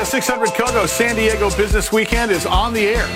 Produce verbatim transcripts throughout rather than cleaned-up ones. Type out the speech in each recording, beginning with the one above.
Radio six hundred Kogo San Diego Business Weekend is on the air.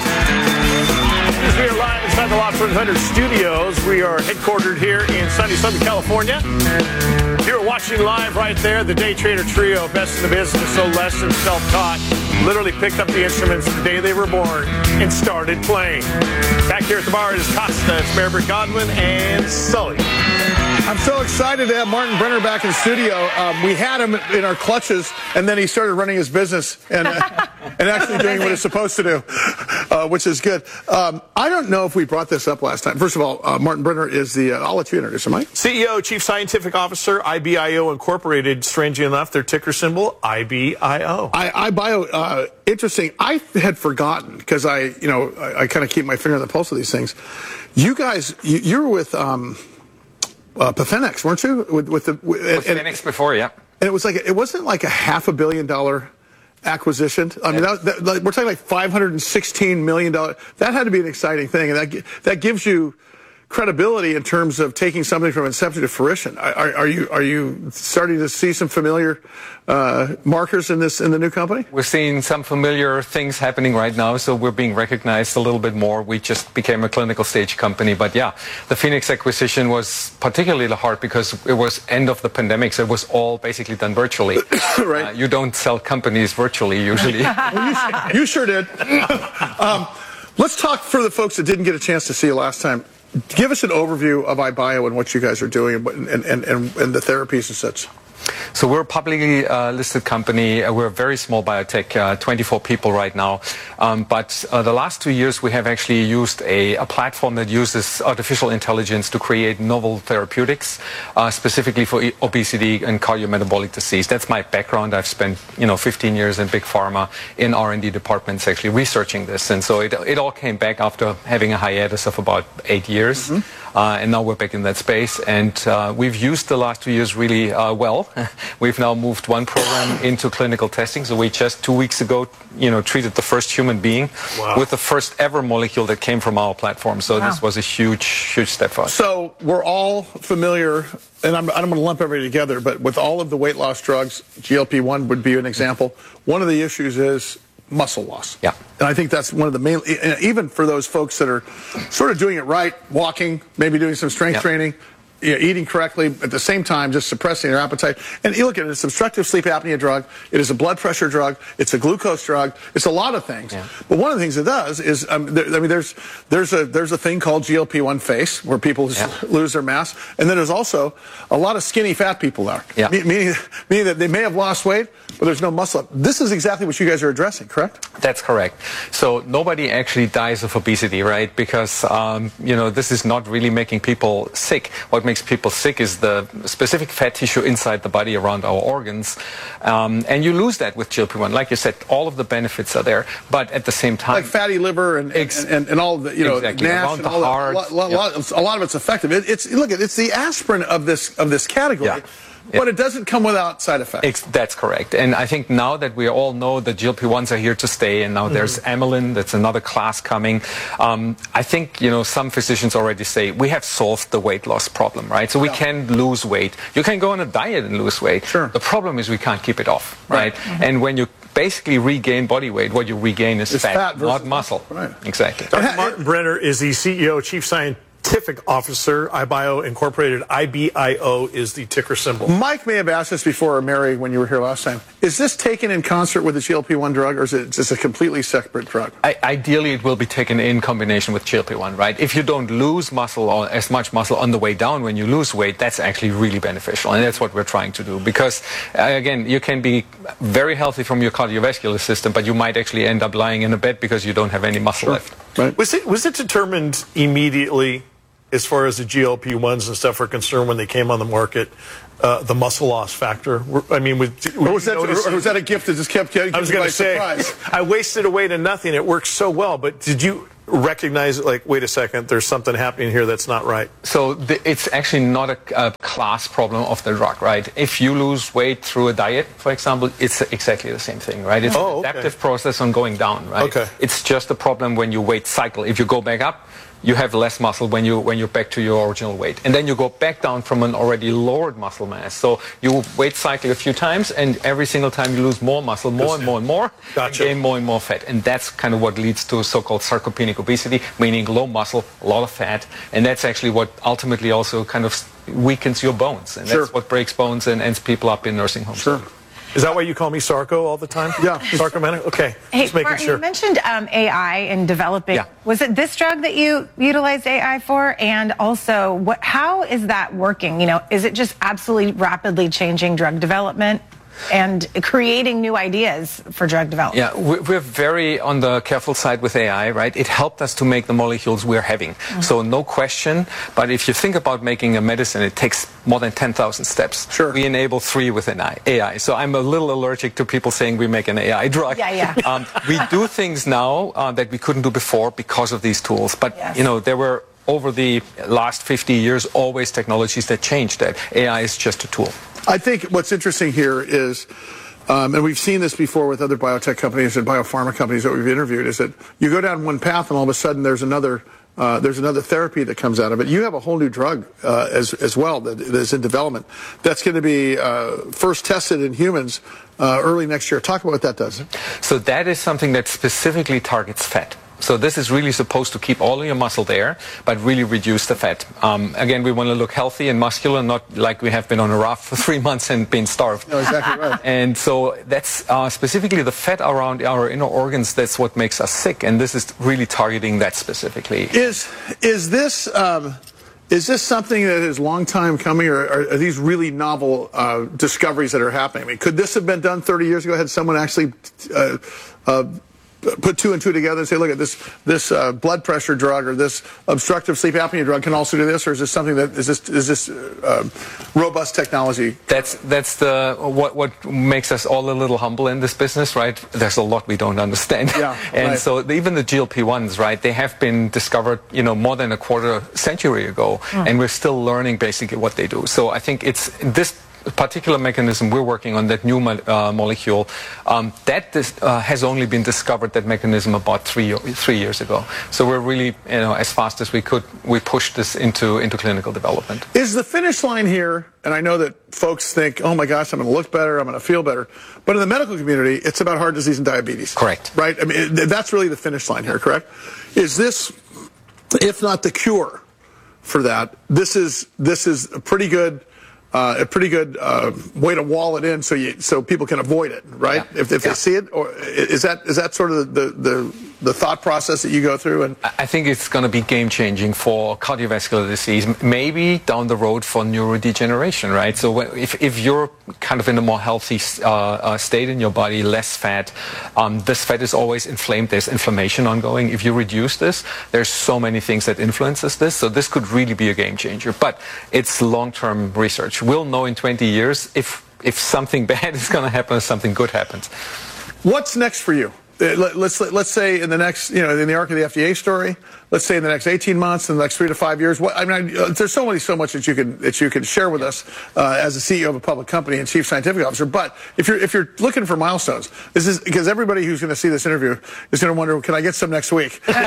We are live inside the Lot one hundred studios. We are headquartered here in sunny Southern California. You're watching live right there. The Day Trader Trio, best in the business, so less than self-taught. Literally picked up the instruments the day they were born and started playing. Back here at the bar is Costa, it's Mayor Britt Godwin, and Sully. I'm so excited to have Martin Brenner back in studio. Um, we had him in our clutches, and then he started running his business and uh, and actually doing what it's supposed to do, uh, which is good. Um, I don't know if we brought this up last time. First of all, uh, Martin Brenner is the, uh, I'll let you introduce him, Mike. C E O, Chief Scientific Officer, I B I O Incorporated. Strangely enough, their ticker symbol, I B I O. I, iBio, uh, interesting. I had forgotten, because I, you know, I, I kind of keep my finger on the pulse of these things. You guys, you, you were with... Um, Uh, Pafenex, weren't you? With, with the with, with and, Phoenix before, yeah. And it was like it wasn't like a half a billion dollar acquisition. I mean, that, that, like, we're talking like five hundred sixteen million dollars. That had to be an exciting thing, and that that gives you credibility in terms of taking something from inception to fruition. Are, are you are you starting to see some familiar uh, markers in this in the new company? We're seeing some familiar things happening right now, so we're being recognized a little bit more. We just became a clinical stage company, but yeah, the Phoenix acquisition was particularly hard because it was end of the pandemic, so it was all basically done virtually. Right. Uh, you don't sell companies virtually usually. Well, you, you sure did. um, let's talk for the folks that didn't get a chance to see you last time. Give us an overview of iBio and what you guys are doing and, and, and, and the therapies and such. So we're a publicly uh, listed company. Uh, we're a very small biotech, uh, twenty-four people right now. Um, but uh, the last two years we have actually used a, a platform that uses artificial intelligence to create novel therapeutics, uh, specifically for e obesity and cardiometabolic disease. That's my background. I've spent, you know, fifteen years in big pharma in R and D departments actually researching this. And so it, it all came back after having a hiatus of about eight years. Mm-hmm. uh, and now we're back in that space. And uh, we've used the last two years really uh, well. We've now moved one program into clinical testing. So we just two weeks ago, you know, treated the first human being wow. with the first ever molecule that came from our platform. So wow. this was a huge, huge step for us. So we're all familiar, and I'm, I'm going to lump everybody together, but with all of the weight loss drugs, G L P one would be an example. One of the issues is muscle loss. Yeah. And I think that's one of the main, even for those folks that are sort of doing it right, walking, maybe doing some strength yeah. training, you know, eating correctly, at the same time just suppressing their appetite. And you look at it, it's an obstructive sleep apnea drug, it is a blood pressure drug, it's a glucose drug, it's a lot of things. Yeah. But one of the things it does is, um, there, I mean, there's there's a there's a thing called G L P one face, where people yeah. lose their mass, and then there's also a lot of skinny fat people there, yeah. meaning, meaning that they may have lost weight, but there's no muscle. This is exactly what you guys are addressing, correct? That's correct. So nobody actually dies of obesity, right? Because, um, you know, this is not really making people sick. What makes people sick is the specific fat tissue inside the body around our organs. Um, and you lose that with G L P one. Like you said, all of the benefits are there. But at the same time... Like fatty liver and, and, and, and all of the, you know, exactly. NASH and all heart, that. A lot, yeah. lot, a lot of it's effective. It, it's, look, it's the aspirin of this, of this category. Yeah. But yeah. it doesn't come without side effects. It's, that's correct. And I think now that we all know that G L P ones are here to stay, and now mm-hmm. there's amylin, that's another class coming, um, I think, you know, some physicians already say we have solved the weight loss problem, right? So we yeah. can lose weight. You can go on a diet and lose weight. Sure. The problem is we can't keep it off, right? right? Mm-hmm. And when you basically regain body weight, what you regain is it's fat, fat not muscle. Right. Exactly. Doctor Martin Brenner is the C E O, Chief Scientific Officer, iBio Incorporated. I B I O is the ticker symbol. Mike may have asked this before, or Mary, when you were here last time. Is this taken in concert with the G L P one drug, or is it just a completely separate drug? I, ideally, it will be taken in combination with G L P one, right? If you don't lose muscle or as much muscle on the way down when you lose weight, that's actually really beneficial. And that's what we're trying to do. Because, uh, again, you can be very healthy from your cardiovascular system, but you might actually end up lying in a bed because you don't have any muscle sure. left. Right. Was it, was it determined immediately, as far as the G L P ones and stuff are concerned, when they came on the market, uh, the muscle loss factor? I mean, was, or was, that, or was that a gift that just kept getting I was going to say, surprise? I wasted away to nothing. It works so well. But did you recognize, like, wait a second, there's something happening here that's not right? So the, it's actually not a, a class problem of the drug, right? If you lose weight through a diet, for example, it's exactly the same thing, right? It's oh, an okay. adaptive process on going down, right? Okay. It's just a problem when your weight cycle. If you go back up, you have less muscle when you when you're back to your original weight, and then you go back down from an already lowered muscle mass. So you weight cycle a few times, and every single time you lose more muscle, more and more and more, Gotcha. and gain more and more fat, and that's kind of what leads to so-called sarcopenic obesity, meaning low muscle, a lot of fat, and that's actually what ultimately also kind of weakens your bones, and Sure. that's what breaks bones and ends people up in nursing homes. Sure. Is that why you call me Sarko all the time? Yeah. Sarcomanic? Okay. Hey, Just making Martin, sure. you mentioned um, A I in developing. Yeah. Was it this drug that you utilized A I for? And also, what? How is that working? You know, is it just absolutely rapidly changing drug development and creating new ideas for drug development? Yeah, we- we're very on the careful side with A I, right? It helped us to make the molecules we're having. Mm-hmm. So no question. But if you think about making a medicine, it takes more than ten thousand steps. Sure. We enable three with an A I. So I'm a little allergic to people saying we make an A I drug. Yeah, yeah. Um, we do things now uh, that we couldn't do before because of these tools. But, Yes. you know, there were, over the last fifty years, always technologies that changed that. A I is just a tool. I think what's interesting here is, um, and we've seen this before with other biotech companies and biopharma companies that we've interviewed, is that you go down one path and all of a sudden there's another uh, there's another therapy that comes out of it. You have a whole new drug uh, as as well that is in development that's going to be uh, first tested in humans uh, early next year. Talk about what that does. So that is something that specifically targets fat. So this is really supposed to keep all of your muscle there, but really reduce the fat. Um, again, we want to look healthy and muscular, not like we have been on a raft for three months and been starved. No, exactly right. And so that's uh, specifically the fat around our inner organs. That's what makes us sick. And this is really targeting that specifically. Is is this um, is this something that is long time coming, or are, are these really novel uh, discoveries that are happening? I mean, could this have been done thirty years ago? Had someone actually uh, uh, put two and two together and say, look at this this uh, blood pressure drug or this obstructive sleep apnea drug can also do this, or is this something that is this is this uh, robust technology? That's that's the what what makes us all a little humble in this business, right? There's a lot we don't understand. Yeah, and right. so the, even the G L P ones, right? They have been discovered, you know, more than a quarter century ago, and we're still learning basically what they do. So I think it's this particular mechanism we're working on, that new mo uh, molecule, um, that dis uh, has only been discovered, that mechanism, about three three years ago. So we're really, you know, as fast as we could, we pushed this into into clinical development. Is the finish line here, and I know that folks think, oh my gosh, I'm going to look better, I'm going to feel better, but in the medical community, it's about heart disease and diabetes. Correct. Right? I mean, it, that's really the finish line here, correct? Is this, if not the cure for that, this is this is a pretty good uh, a pretty good uh, way to wall it in so you so people can avoid it, right? Yeah. If, if Yeah. they see it, or is that is that sort of the the, the thought process that you go through? And I think it's going to be game-changing for cardiovascular disease, maybe down the road for neurodegeneration, right? So when, if, if you're kind of in a more healthy uh, uh, state in your body, less fat, um, this fat is always inflamed, there's inflammation ongoing. If you reduce this, there's so many things that influences this, so this could really be a game-changer. But it's long-term research. We'll know in twenty years if, if something bad is going to happen or something good happens. what's next for you? Uh, let- Let's let's say in the next, you know, in the arc of the F D A story, let's say in the next eighteen months, in the next three to five years. What I mean, I- uh, there's so many, so much that you can that you can share with us uh, as a C E O of a public company and chief scientific officer. But if you're if you're looking for milestones, this is because everybody who's going to see this interview is going to wonder, can I get some next week? is,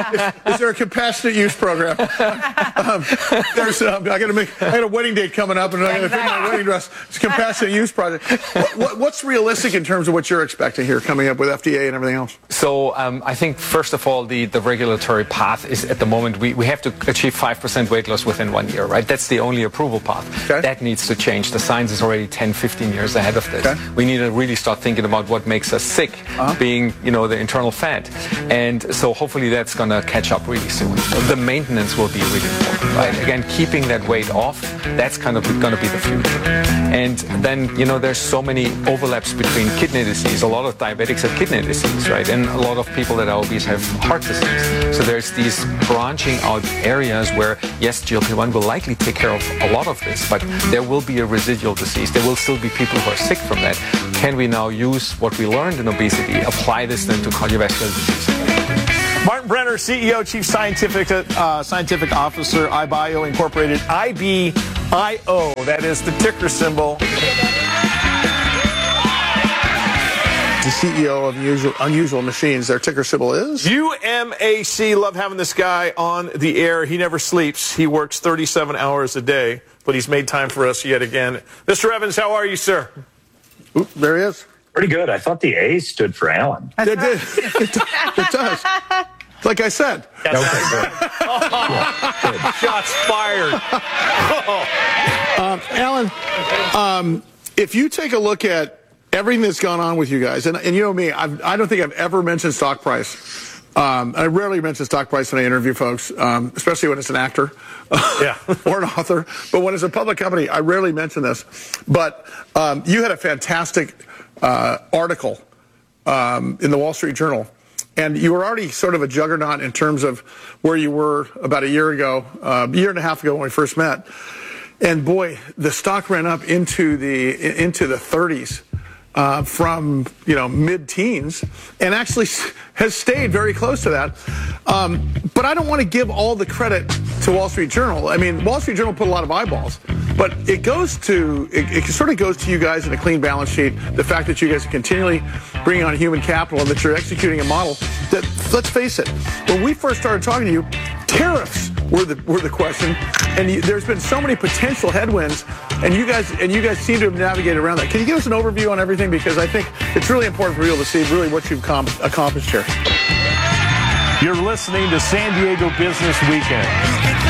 is there a compassionate use program? um, there's um, I got to make I got a wedding date coming up, and I got to pick my wedding dress. It's a compassionate use project. What, what, what's realistic in terms of what you're expecting here coming up with F D A and everything else? So um, I think, first of all, the, the regulatory path is, at the moment, we, we have to achieve five percent weight loss within one year, right? That's the only approval path. Okay. That needs to change. The science is already ten, fifteen years ahead of this. Okay. We need to really start thinking about what makes us sick, Uh-huh. being, you know, the internal fat. And so hopefully that's going to catch up really soon. The maintenance will be really important, right? Again, keeping that weight off, that's kind of going to be the future. And then, you know, there's so many overlaps between kidney disease. A lot of diabetics have kidney disease, right? And a lot of people that are obese have heart disease. So there's these branching out areas where, yes, G L P one will likely take care of a lot of this, but there will be a residual disease. There will still be people who are sick from that. Can we now use what we learned in obesity, apply this then to cardiovascular disease? Martin Brenner, C E O, Chief Scientific uh, Scientific Officer, iBio Incorporated, I B I O. That is the ticker symbol. the C E O of Unusual, Unusual Machines. Their ticker symbol is U M A C. Love having this guy on the air. He never sleeps. He works thirty-seven hours a day, but he's made time for us yet again. Mister Evans, how are you, sir? Oop, there he is. Pretty good. I thought the A stood for Alan. It, did. it, does. it does. Like I said. Okay, good. Shots fired. um, Alan, um, if you take a look at everything that's gone on with you guys, and, and you know me, I've, I don't think I've ever mentioned stock price. Um, I rarely mention stock price when I interview folks, um, especially when it's an actor yeah. or an author. But when it's a public company, I rarely mention this. But um, you had a fantastic uh, article um, in the Wall Street Journal. And you were already sort of a juggernaut in terms of where you were about a year ago, uh, a year and a half ago when we first met. And boy, the stock ran up into the into the thirties uh, from you know mid-teens, and actually has stayed very close to that. Um, but I don't want to give all the credit to Wall Street Journal. I mean, Wall Street Journal put a lot of eyeballs, but it goes to it, it sort of goes to you guys in a clean balance sheet. The fact that you guys are continually bringing on human capital and that you're executing a model that, let's face it, when we first started talking to you, tariffs were the were the question, and you, there's been so many potential headwinds, and you guys and you guys seem to have navigated around that. Can you give us an overview on everything, because I think it's really important for people to see really what you've com- accomplished here. You're listening to San Diego Business Weekend.